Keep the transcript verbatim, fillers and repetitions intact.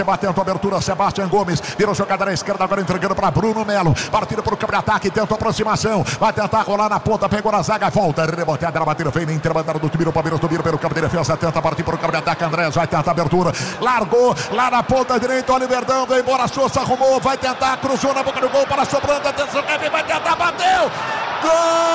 Batendo a abertura, Sebastião Gomes. Virou jogada na esquerda, agora entregando para Bruno Melo. Partindo para o campo de ataque, tenta aproximação. Vai tentar rolar na ponta, pegou na zaga, volta. Reboteada na batida, vem na interbandeira do time. O Palmeiras domina pelo campo de defesa. Tenta partir para o campo de ataque. Andrés vai tentar a abertura. Largou lá na ponta direita. Oliver Dão veio embora. Souza arrumou. Vai tentar, cruzou na boca do gol para sobrando. Atenção, Kevin vai tentar, bateu. Gol!